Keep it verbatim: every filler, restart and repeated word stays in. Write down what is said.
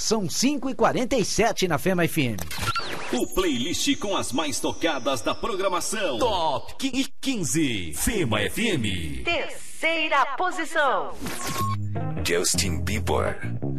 São cinco e quarenta e sete na Fema F M. O playlist com as mais tocadas da programação. Top quinze. Fema F M. Terceira posição. Justin Bieber.